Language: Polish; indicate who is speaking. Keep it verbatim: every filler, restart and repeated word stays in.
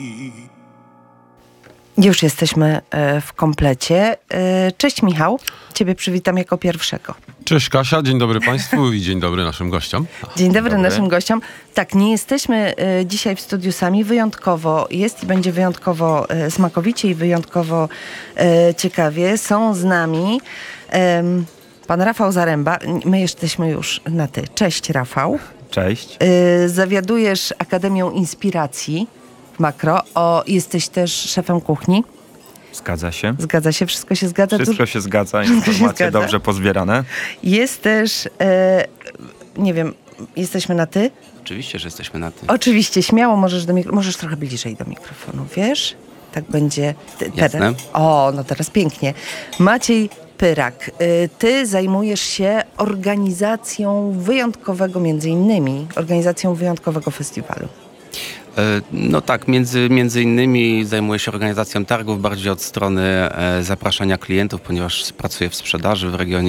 Speaker 1: Już jesteśmy w komplecie. Cześć Michał, ciebie przywitam jako pierwszego.
Speaker 2: Cześć Kasia, dzień dobry Państwu i dzień dobry naszym gościom.
Speaker 1: Dzień dobry, dobry naszym gościom. Tak, nie jesteśmy dzisiaj w studiu sami, wyjątkowo jest i będzie wyjątkowo smakowicie i wyjątkowo ciekawie. Są z nami pan Rafał Zaręba, my jesteśmy już na ty. Cześć Rafał.
Speaker 3: Cześć.
Speaker 1: Zawiadujesz Akademią Inspiracji w Makro. O, jesteś też szefem kuchni.
Speaker 3: Zgadza się.
Speaker 1: Zgadza się, wszystko się zgadza.
Speaker 3: Wszystko się zgadza, informacje dobrze pozbierane.
Speaker 1: Jest też, e, nie wiem, jesteśmy na ty?
Speaker 4: Oczywiście, że jesteśmy na ty.
Speaker 1: Oczywiście, śmiało możesz do mikro- możesz trochę bliżej do mikrofonu, wiesz? Tak będzie. Ty,
Speaker 4: Jasne.
Speaker 1: Teraz. O, no teraz pięknie. Maciej Pyrak, y, ty zajmujesz się organizacją wyjątkowego, między innymi, organizacją wyjątkowego festiwalu.
Speaker 4: No tak, między, między innymi zajmuję się organizacją targów bardziej od strony e, zapraszania klientów, ponieważ pracuję w sprzedaży w regionie